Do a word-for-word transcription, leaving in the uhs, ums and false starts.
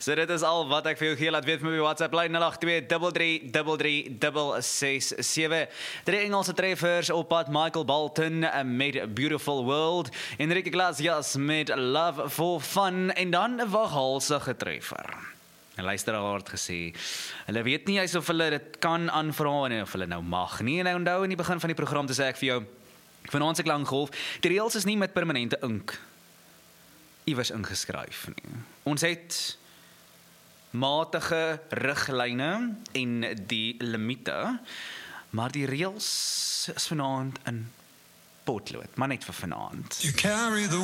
So dit is al wat ek vir jou gee, laat weet my op WhatsApp lyn nul agt twee drie drie drie drie drie ses sewe. Drie Engelse treffers op pad, Michael Bolton met Beautiful World, Enrique Iglesias met Love for Fun, en dan 'n waghalsige treffer. 'n Luisteraar het gesê, hulle weet nie eens of hulle dit kan aanvra en of hulle nou mag nie. En nou onthou in die begin van die program te sê ek vir jou, vanaand se Klankgolf, die reëls is nie met permanente ink iewers ingeskryf nie. Ons het matige riglyne en die limite, maar die reëls is vanaand in potlood, maar net vir vanaand.